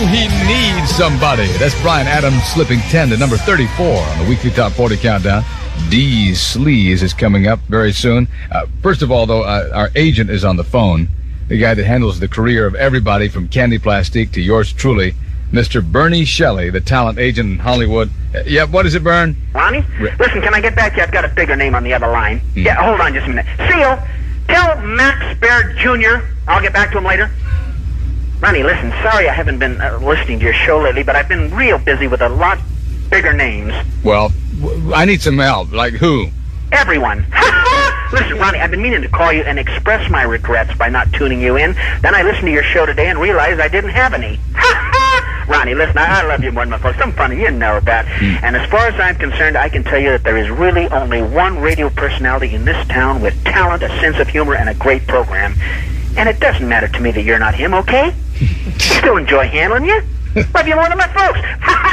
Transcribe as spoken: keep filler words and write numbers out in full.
he need somebody? That's Bryan Adams slipping ten to number thirty-four on the weekly Top forty Countdown. D. Sleaze is coming up very soon. Uh, first of all, though, uh, our agent is on the phone. The guy that handles the career of everybody from Candy Plastique to yours truly, Mister Bernie Shelley, the talent agent in Hollywood. Uh, yeah, what is it, Bern? Ronnie? Re- Listen, can I get back to you? I've got a bigger name on the other line. Hmm. Yeah, hold on just a minute. Seal, tell Max Baird Junior I'll get back to him later. Ronnie, listen, sorry I haven't been uh, listening to your show lately, but I've been real busy with a lot bigger names. Well, w- I need some help. Like who? Everyone. Listen, Ronnie, I've been meaning to call you and express my regrets by not tuning you in. Then I listened to your show today and realized I didn't have any. Ronnie, listen, I, I love you more than my folks. I'm funny, you know that. Mm. And as far as I'm concerned, I can tell you that there is really only one radio personality in this town with talent, a sense of humor, and a great program. And it doesn't matter to me that you're not him, okay? Still enjoy handling you. Love you more than my folks.